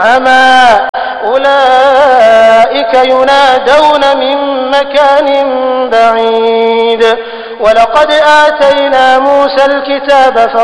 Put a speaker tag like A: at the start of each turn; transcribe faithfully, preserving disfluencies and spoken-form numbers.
A: عَمًى أولئك ينادون من مكان بعيد ولقد آتينا موسى الكتاب